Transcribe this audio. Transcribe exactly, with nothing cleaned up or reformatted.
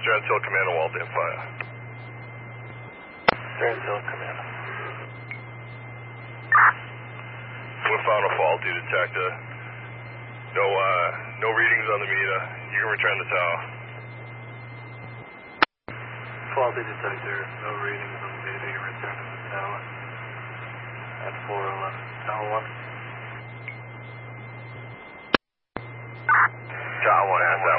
Strand Hill Command, Walt in fire. Strand Hill Command. We found a faulty detector. No, uh, no readings on the meter. You can return the tower. Faulty detector, no readings on the meter. You return to the tower. At four eleven. Tower one. Tower one has